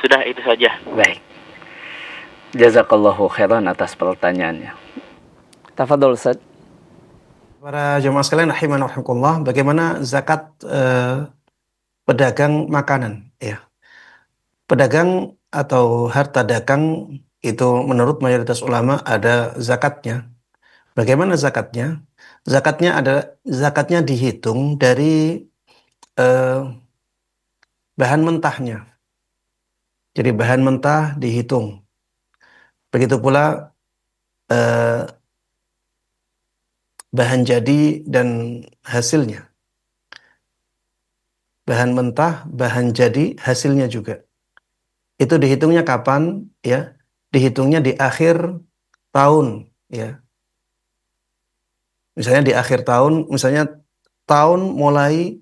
Sudah itu saja. Baik. Jazakallahu khairan atas pertanyaannya. Tafadhol Ustaz. Para jemaah sekalian rahimani rahimakumullah, bagaimana zakat pedagang makanan ya. Pedagang atau harta dagang itu menurut mayoritas ulama ada zakatnya. Bagaimana zakatnya? Zakatnya dihitung dari bahan mentahnya. Jadi bahan mentah dihitung. Begitu pula bahan jadi dan hasilnya. Bahan mentah, bahan jadi, hasilnya juga. Itu dihitungnya kapan? Ya, dihitungnya di akhir tahun. Ya, misalnya di akhir tahun, misalnya tahun mulai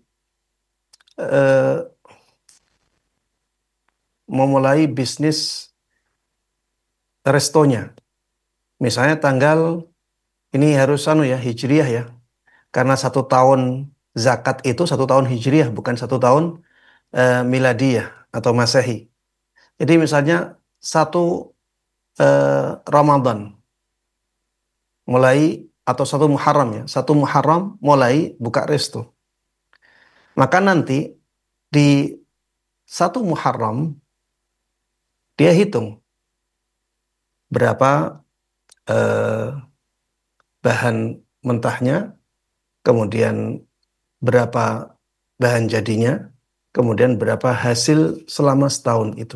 memulai bisnis restonya. Misalnya tanggal ini harus hijriah ya, karena 1 tahun zakat itu 1 tahun hijriah, bukan 1 tahun miladiyah atau masehi. Jadi misalnya 1 Ramadan mulai atau 1 Muharram ya, 1 Muharram mulai buka resto. Maka nanti di 1 Muharram dia hitung berapa bahan mentahnya, kemudian berapa bahan jadinya, kemudian berapa hasil selama setahun itu.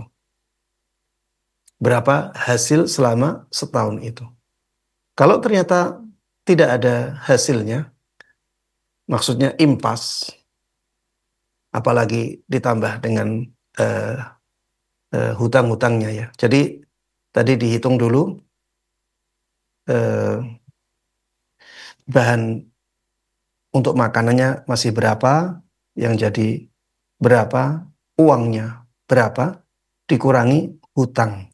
Berapa hasil selama setahun itu. Kalau ternyata tidak ada hasilnya, maksudnya impas, apalagi ditambah dengan hutang-hutangnya ya. Jadi tadi dihitung dulu bahan untuk makanannya masih berapa, yang jadi berapa, uangnya berapa, dikurangi hutang.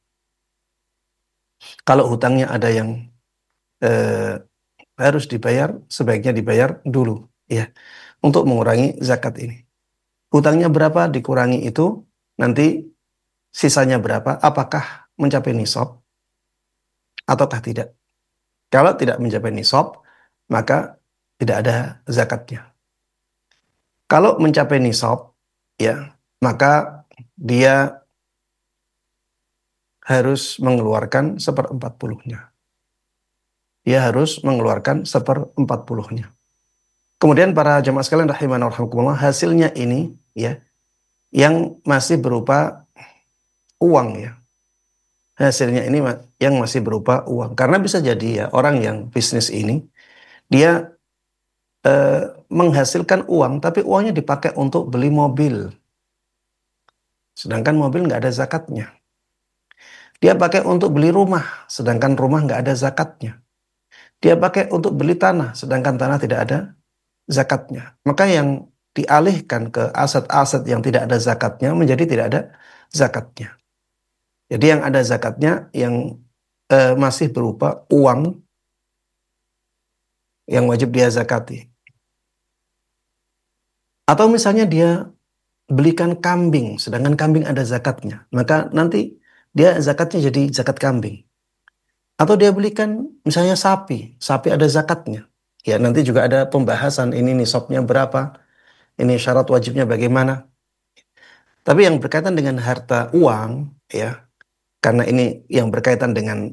Kalau hutangnya ada yang harus dibayar, sebaiknya dibayar dulu ya, untuk mengurangi zakat ini. Hutangnya berapa dikurangi itu, nanti sisanya berapa, apakah mencapai nisab ataukah tidak. Kalau tidak mencapai nisab, maka tidak ada zakatnya. Kalau mencapai nisab, ya, maka dia harus mengeluarkan 1/40-nya. Dia harus mengeluarkan 1/40-nya. Kemudian para jemaah sekalian rahimani wa rahimakumullah, hasilnya ini ya, yang masih berupa uang ya. Hasilnya ini yang masih berupa uang. Karena bisa jadi ya, orang yang bisnis ini dia menghasilkan uang, tapi uangnya dipakai untuk beli mobil. Sedangkan mobil nggak ada zakatnya. Dia pakai untuk beli rumah, sedangkan rumah nggak ada zakatnya. Dia pakai untuk beli tanah, sedangkan tanah tidak ada zakatnya. Maka yang dialihkan ke aset-aset yang tidak ada zakatnya menjadi tidak ada zakatnya. Jadi yang ada zakatnya yang masih berupa uang yang wajib dia zakati. Atau misalnya dia belikan kambing, sedangkan kambing ada zakatnya, maka nanti dia zakatnya jadi zakat kambing. Atau dia belikan misalnya sapi, sapi ada zakatnya. Ya nanti juga ada pembahasan ini nisabnya berapa, ini syarat wajibnya bagaimana. Tapi yang berkaitan dengan harta uang, ya, karena ini yang berkaitan dengan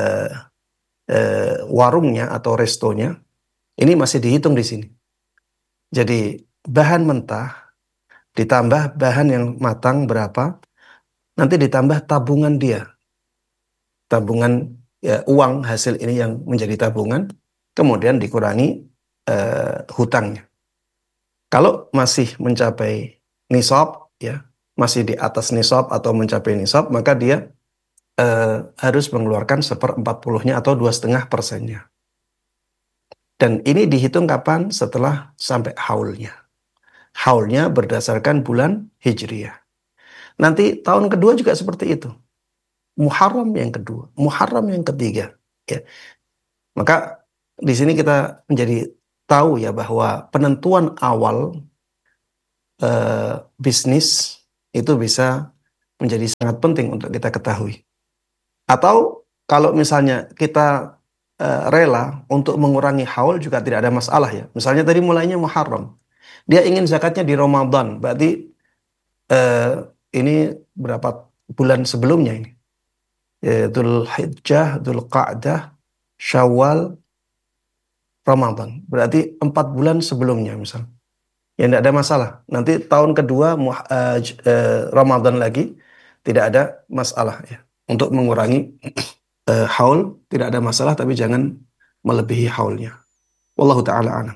warungnya atau restonya, ini masih dihitung di sini. Jadi bahan mentah ditambah bahan yang matang berapa, nanti ditambah tabungan dia. Tabungan ya, uang hasil ini yang menjadi tabungan, kemudian dikurangi hutangnya. Kalau masih mencapai nisab, ya, masih di atas nisab atau mencapai nisab, maka dia harus mengeluarkan 1/40-nya atau 2,5%-nya. Dan ini dihitung kapan? Setelah sampai haulnya. Haulnya berdasarkan bulan Hijriyah. Nanti tahun kedua juga seperti itu. Muharram yang kedua, Muharram yang ketiga. Ya. Maka di sini kita menjadi tahu ya bahwa penentuan awal bisnis itu bisa menjadi sangat penting untuk kita ketahui. Atau kalau misalnya kita rela untuk mengurangi haul juga tidak ada masalah ya. Misalnya tadi mulainya Muharram, dia ingin zakatnya di Ramadan, berarti ini berapa bulan sebelumnya ini? Dzulhijjah, Dzulqa'dah, Syawal, Ramadan. Berarti 4 bulan sebelumnya misal. Ya tidak ada masalah. Nanti tahun kedua Ramadan lagi tidak ada masalah ya. Untuk mengurangi haul tidak ada masalah, tapi jangan melebihi haulnya. Wallahu taala a'lam.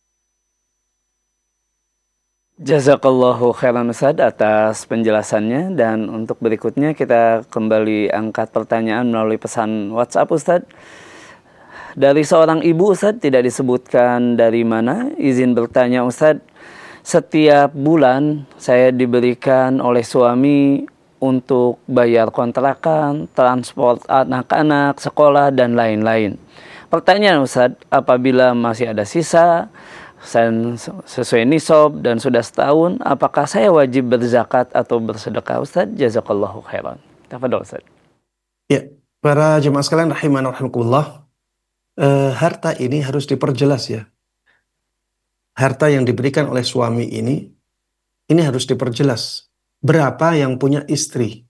Jazakallahu khairan Ustaz atas penjelasannya, dan untuk berikutnya kita kembali angkat pertanyaan melalui pesan WhatsApp Ustaz. Dari seorang ibu Ustaz, tidak disebutkan dari mana, izin bertanya Ustaz. Setiap bulan saya diberikan oleh suami untuk bayar kontrakan, transport anak-anak, sekolah, dan lain-lain. Pertanyaan Ustaz, apabila masih ada sisa sesuai nisab dan sudah setahun, apakah saya wajib berzakat atau bersedekah Ustaz? Jazakallahu khairan. Tafadhol Ustaz. Ya, para jemaah sekalian rahimana rahimakumullah, harta ini harus diperjelas ya. Harta yang diberikan oleh suami ini harus diperjelas. Berapa yang punya istri?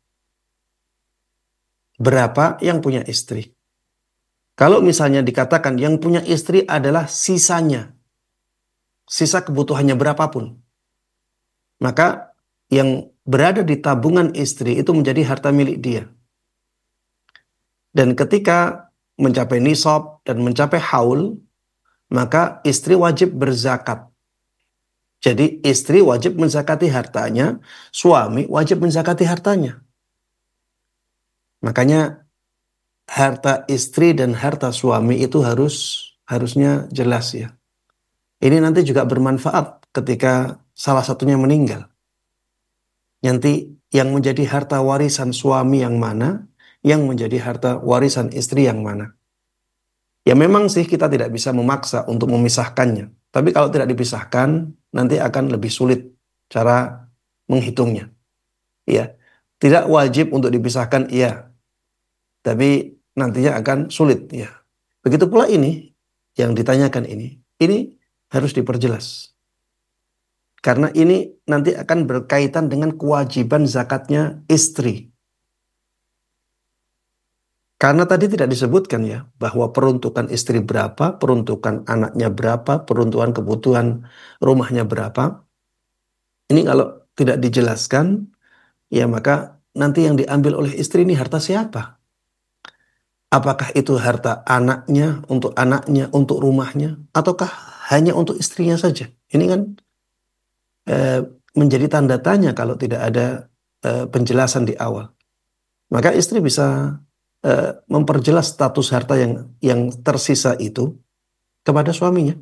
Berapa yang punya istri? Kalau misalnya dikatakan yang punya istri adalah sisanya, sisa kebutuhannya berapapun, maka yang berada di tabungan istri itu menjadi harta milik dia. Dan ketika mencapai nisab dan mencapai haul, maka istri wajib berzakat. Jadi istri wajib menzakati hartanya, suami wajib menzakati hartanya. Makanya harta istri dan harta suami itu harusnya jelas ya. Ini nanti juga bermanfaat ketika salah satunya meninggal. Nanti yang menjadi harta warisan suami yang mana, yang menjadi harta warisan istri yang mana. Ya memang sih kita tidak bisa memaksa untuk memisahkannya. Tapi kalau tidak dipisahkan, nanti akan lebih sulit cara menghitungnya. Ya, tidak wajib untuk dipisahkan, iya. Tapi nantinya akan sulit ya. Begitu pula ini yang ditanyakan ini harus diperjelas. Karena ini nanti akan berkaitan dengan kewajiban zakatnya istri. Karena tadi tidak disebutkan ya bahwa peruntukan istri berapa, peruntukan anaknya berapa, peruntukan kebutuhan rumahnya berapa. Ini kalau tidak dijelaskan, ya maka nanti yang diambil oleh istri ini harta siapa? Apakah itu harta anaknya, untuk rumahnya, ataukah hanya untuk istrinya saja? Ini kan menjadi tanda tanya kalau tidak ada penjelasan di awal. Maka istri bisa memperjelas status harta yang tersisa itu kepada suaminya.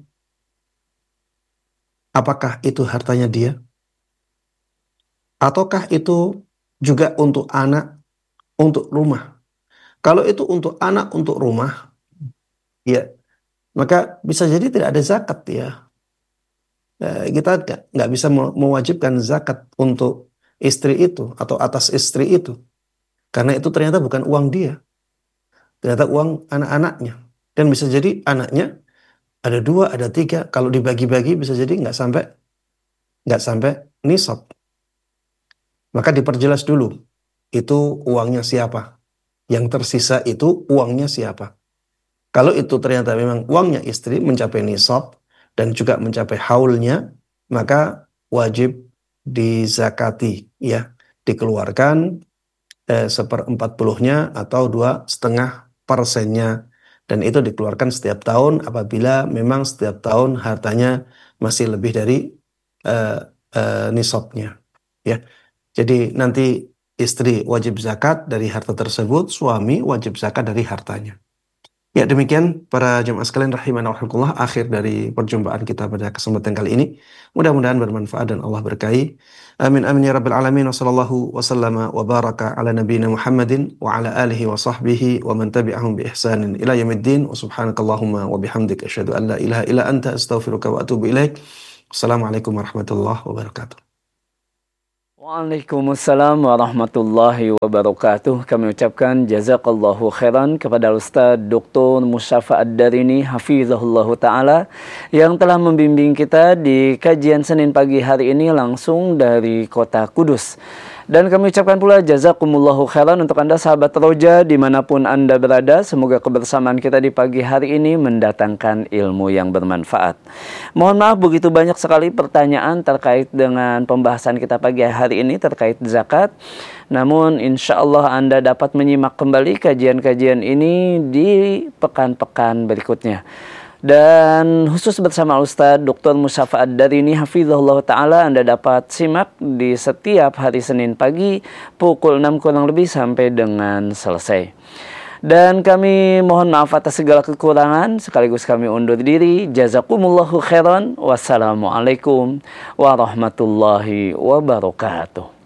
Apakah itu hartanya dia? Ataukah itu juga untuk anak, untuk rumah? Kalau itu untuk anak, untuk rumah, ya maka bisa jadi tidak ada zakat ya. Kita nggak bisa mewajibkan zakat untuk istri itu atau atas istri itu. Karena itu ternyata bukan uang dia. Ternyata uang anak-anaknya. Dan bisa jadi anaknya ada 2, ada 3. Kalau dibagi-bagi bisa jadi nggak sampai nisab. Maka diperjelas dulu. Itu uangnya siapa? Yang tersisa itu uangnya siapa? Kalau itu ternyata memang uangnya istri mencapai nisab dan juga mencapai haulnya, maka wajib dizakati ya, dikeluarkan 1/40-nya atau 2,5%-nya, dan itu dikeluarkan setiap tahun apabila memang setiap tahun hartanya masih lebih dari nisabnya ya. Jadi nanti istri wajib zakat dari harta tersebut, suami wajib zakat dari hartanya. Ya demikian para jemaah sekalian rahimana rahimakumullah, akhir dari perjumpaan kita pada kesempatan kali ini. Mudah-mudahan bermanfaat dan Allah berkahi. Amin amin ya rabbil alamin. Wa sallallahu wa sallama wa baraka ala nabiyyina Muhammadin wa ala alihi wa sahbihi wa man tabi'ahum bi ihsanin ila yaumiddin. Wa subhanakallahumma wa bihamdika asyhadu an la ilaha illa anta astaghfiruka wa atubu ilaik. Wassalamualaikum warahmatullahi wabarakatuh. Waalaikumsalam warahmatullahi wabarakatuh. Kami ucapkan jazakallahu khairan kepada Ustaz Dr. Musyafa Ad-Darini hafizahullahu ta'ala yang telah membimbing kita di kajian Senin pagi hari ini langsung dari kota Kudus. Dan kami ucapkan pula jazakumullahu khairan untuk Anda sahabat Roja dimanapun Anda berada. Semoga kebersamaan kita di pagi hari ini mendatangkan ilmu yang bermanfaat. Mohon maaf begitu banyak sekali pertanyaan terkait dengan pembahasan kita pagi hari ini terkait zakat. Namun insya Allah Anda dapat menyimak kembali kajian-kajian ini di pekan-pekan berikutnya. Dan khusus bersama Ustadz Dr. Musyafa Ad-Darini hafizahullah ta'ala Anda dapat simak di setiap hari Senin pagi pukul 6 kurang lebih sampai dengan selesai. Dan kami mohon maaf atas segala kekurangan, sekaligus kami undur diri. Jazakumullahu khairan. Wassalamualaikum warahmatullahi wabarakatuh.